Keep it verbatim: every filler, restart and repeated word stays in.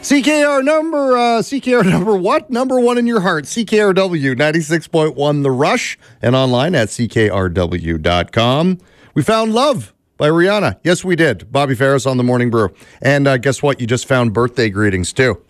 C K R number, uh, C K R number what? Number one in your heart. C K R W ninety-six point one The Rush and online at C K R W dot com. We found Love by Rihanna. Yes, we did. Bobby Ferris on the Morning Brew. And uh, guess what? You just found birthday greetings, too.